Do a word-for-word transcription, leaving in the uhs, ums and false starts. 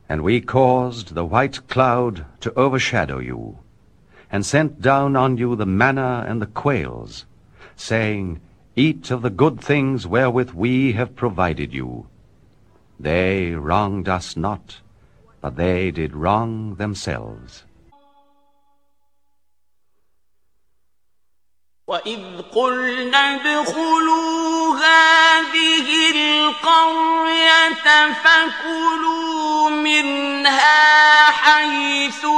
And we caused the white cloud to overshadow you, and sent down on you the manna and the quails, saying, Eat of the good things wherewith we have provided you. They wronged us not, but they did wrong themselves. وَإِذْ قُلْنَا ادْخُلُوا هَٰذِهِ الْقَرْيَةَ فَكُلُوا مِنْهَا حَيْثُ